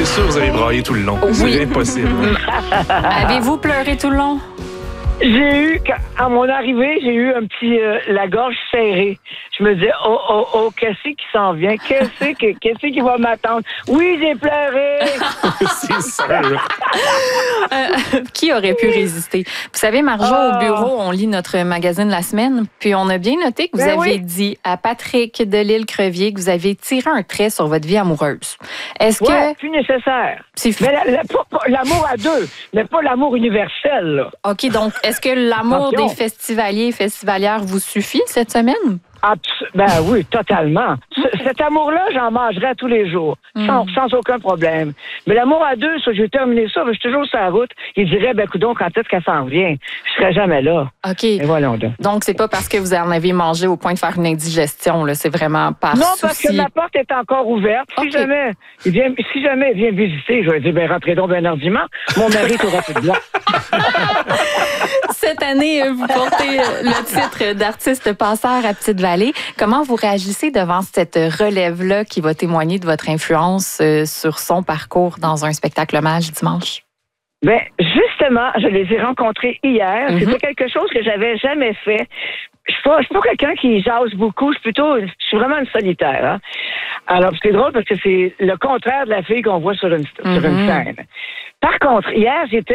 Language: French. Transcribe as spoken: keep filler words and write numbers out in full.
sûr, vous avez braillé tout le long. Oui. C'est impossible. Avez-vous pleuré tout le long? J'ai eu, à mon arrivée, j'ai eu un petit, euh, la gorge serrée. Je me disais, oh, oh, oh, qu'est-ce qui s'en vient? Qu'est-ce qui, qu'est-ce qui va m'attendre? Oui, j'ai pleuré! C'est sûr. Euh, qui aurait pu résister? Vous savez, Marjo, Ah. au bureau, on lit notre magazine La Semaine, puis on a bien noté que vous Ben avez oui. dit à Patrick de l'Île-Crevier que vous avez tiré un trait sur votre vie amoureuse. Est-ce Ouais, que plus nécessaire. c'est Mais la- la- pas- pas- l'amour à deux, mais pas l'amour universel, là. OK, donc est-ce que l'amour Attention. des festivaliers et festivalières vous suffit cette semaine? Abs- ben oui, totalement. C- cet amour-là, j'en mangerais tous les jours, sans, sans aucun problème. Mais l'amour à deux, ça, j'ai terminé ça, je suis toujours sur la route. Il dirait, ben coudonc, quand est-ce qu'elle s'en revient? Je serais jamais là. OK. Et voilà donc. Donc, c'est pas parce que vous en avez mangé au point de faire une indigestion, là. C'est vraiment par Non, souci. parce que ma porte est encore ouverte. Si Ok. jamais il vient, si jamais il vient visiter, je vais dire, ben rentrez donc bien ordinairement. Mon mari est au rapide blanc. Cette année, euh, vous portez euh, le titre d'artiste passeur à Petite-Vallée. Comment vous réagissez devant cette relève-là qui va témoigner de votre influence euh, sur son parcours dans un spectacle hommage dimanche? Ben, justement, je les ai rencontrés hier. Mhm. C'était quelque chose que j'avais jamais fait. Je suis pas, je suis pas quelqu'un qui jase beaucoup. Je suis plutôt, je suis vraiment une solitaire. Hein? Alors, c'est drôle parce que c'est le contraire de la fille qu'on voit sur une, sur une Mhm. scène. Par contre, hier, j'étais